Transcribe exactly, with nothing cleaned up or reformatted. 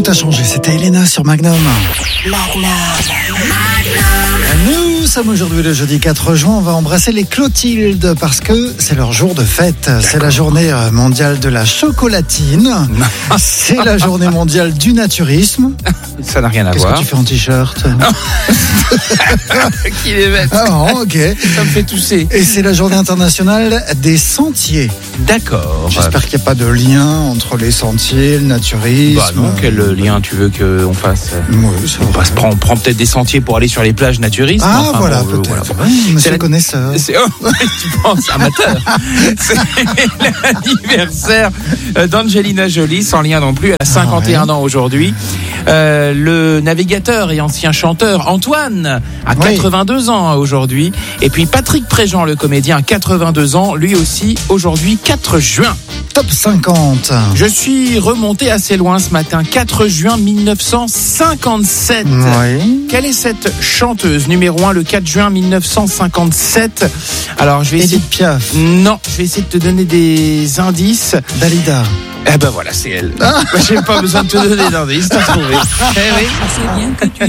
a changé. C'était Elena sur Magnum. Magnum. Nous sommes aujourd'hui le jeudi quatre juin. On va embrasser les Clotilde parce que c'est leur jour de fête. D'accord. C'est la journée mondiale de la chocolatine. C'est la journée mondiale du naturisme. Ça n'a rien à Qu'est-ce voir. Qu'est-ce que tu fais en t-shirt? Qu'il est bête. Ah, ok. Ça me fait tousser. Et c'est la journée internationale des sentiers. D'accord. J'espère qu'il n'y a pas de lien entre les sentiers, le naturisme. Bah non, quel lien tu veux qu'on fasse? Oui, ça on, passe, prend, on prend peut-être des sentiers pour aller sur les plages naturistes. Ah, enfin, voilà, bon, peut-être. Voilà. Oui, monsieur la... connaisseur. C'est... Oh, tu penses, amateur. C'est l'anniversaire d'Angelina Jolie, sans lien non plus. Elle a cinquante et un ah, ouais. ans aujourd'hui. Euh, le navigateur et ancien chanteur Antoine a quatre-vingt-deux oui. ans aujourd'hui. Et puis Patrick Préjean, le comédien, quatre-vingt-deux ans, lui aussi, aujourd'hui, quatre juin. Top cinquante. Je suis remonté assez loin ce matin, quatre juin mille neuf cent cinquante-sept. Oui. Quelle est cette chanteuse numéro un le quatre juin mille neuf cent cinquante-sept? Alors, je vais essayer... Edith Piaf. Non, je vais essayer de te donner des indices. Dalida. Eh ben voilà, c'est elle. Ah. J'ai pas besoin de te donner d'indices, t'as trouvé. Eh oui. C'est bien que tu